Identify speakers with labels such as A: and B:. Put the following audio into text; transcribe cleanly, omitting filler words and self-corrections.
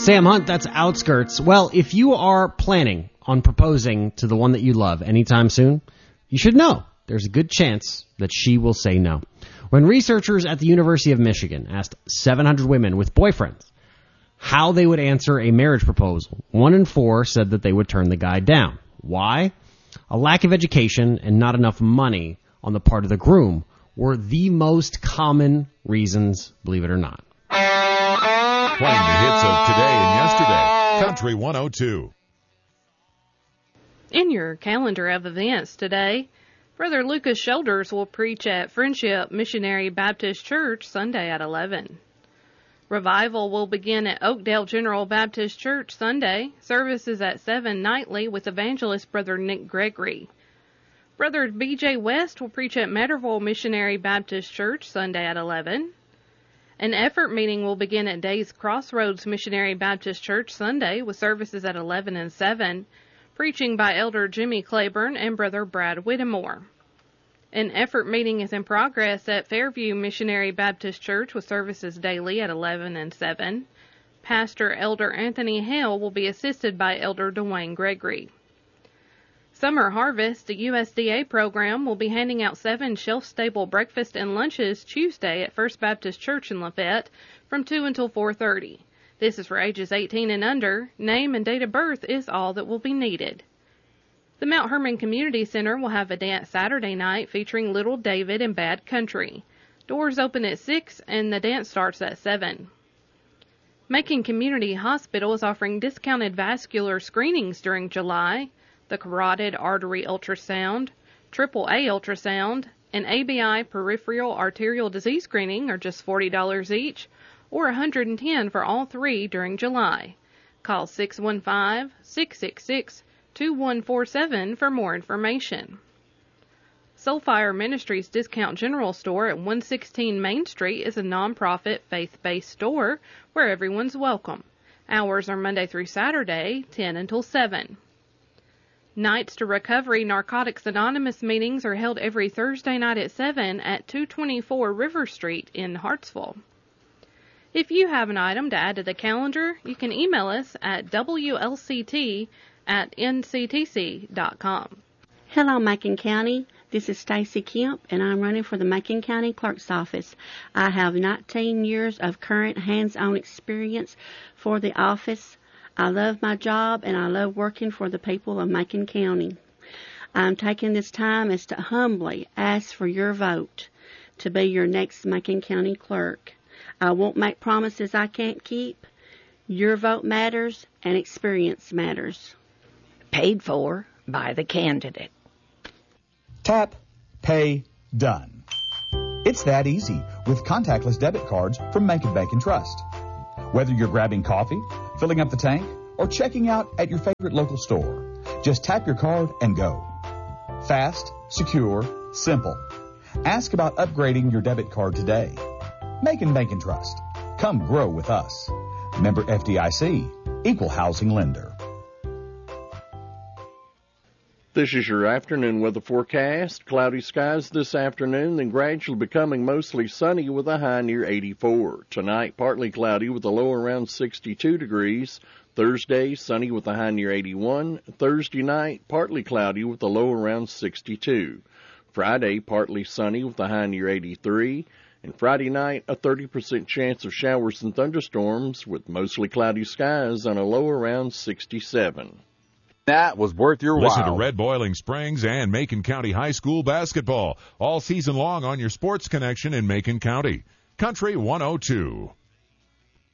A: Sam Hunt, that's Outskirts. Well, if you are planning on proposing to the one that you love anytime soon, you should know there's a good chance that she will say no. When researchers at the University of Michigan asked 700 women with boyfriends how they would answer a marriage proposal, 1 in 4 said that they would turn the guy down. Why? A lack of education and not enough money on the part of the groom were the most common reasons, believe it or not.
B: Playing the hits of today and yesterday. Country 102.
C: In your calendar of events today, Brother Lucas Shoulders will preach at Friendship Missionary Baptist Church Sunday at 11. Revival will begin at Oakdale General Baptist Church Sunday. Services at 7 nightly with evangelist Brother Nick Gregory. Brother B.J. West will preach at Matterville Missionary Baptist Church Sunday at 11. An effort meeting will begin at Days Crossroads Missionary Baptist Church Sunday with services at 11 and 7, preaching by Elder Jimmy Claiborne and Brother Brad Whittemore. An effort meeting is in progress at Fairview Missionary Baptist Church with services daily at 11 and 7. Pastor Elder Anthony Hale will be assisted by Elder Dwayne Gregory. Summer Harvest, the USDA program, will be handing out 7 shelf-stable breakfast and lunches Tuesday at First Baptist Church in Lafayette from 2 until 4:30. This is for ages 18 and under. Name and date of birth is all that will be needed. The Mount Hermon Community Center will have a dance Saturday night featuring Little David and Bad Country. Doors open at 6 and the dance starts at 7. Macon Community Hospital is offering discounted vascular screenings during July. The carotid artery ultrasound, AAA ultrasound, and ABI peripheral arterial disease screening are just $40 each, or $110 for all 3 during July. Call 615-666-2147 for more information. Soulfire Ministries Discount General Store at 116 Main Street is a nonprofit, faith-based store where everyone's welcome. Hours are Monday through Saturday, 10 until 7. Nights to Recovery Narcotics Anonymous meetings are held every Thursday night at 7 at 224 River Street in Hartsville. If you have an item to add to the calendar, you can email us at wlct@nctc.com.
D: Hello, Macon County. This is Stacy Kemp, and I'm running for the Macon County Clerk's Office. I have 19 years of current hands-on experience for the office. I love my job, and I love working for the people of Macon County. I'm taking this time as to humbly ask for your vote to be your next Macon County Clerk. I won't make promises I can't keep. Your vote matters, and experience matters.
E: Paid for by the candidate.
F: Tap, pay, done. It's that easy with contactless debit cards from Macon Bank and Trust. Whether you're grabbing coffee, filling up the tank, or checking out at your favorite local store, just tap your card and go. Fast, secure, simple. Ask about upgrading your debit card today. Macon Bank and Trust. Come grow with us. Member FDIC, Equal Housing Lender.
G: This is your afternoon weather forecast. Cloudy skies this afternoon, then gradually becoming mostly sunny with a high near 84. Tonight, partly cloudy with a low around 62 degrees. Thursday, sunny with a high near 81. Thursday night, partly cloudy with a low around 62. Friday, partly sunny with a high near 83. And Friday night, a 30% chance of showers and thunderstorms with mostly cloudy skies on a low around 67.
B: That was worth your while. Listen to Red Boiling Springs and Macon County High School basketball all season long on your sports connection in Macon County. Country 102.